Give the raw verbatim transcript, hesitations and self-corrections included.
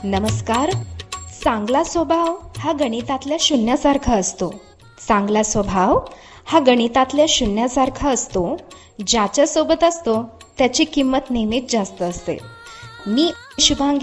नमस्कार. चांगला स्वभाव हा गणितातल्या शून्यासारखा असतो. चांगला स्वभाव हा गणितातल्या शून्यासारखा असतो. ज्याच्या सोबत असतो त्याची किंमत नेहमीच जास्त असते. मी शुभांगी